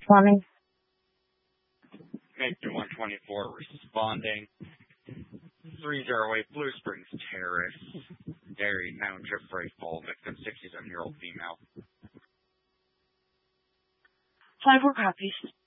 responding. Major 124 responding. 308 Blue Springs Terrace. Dairy Mound Trip Break Fall. Victim 67-year-old female. 5-4 copies.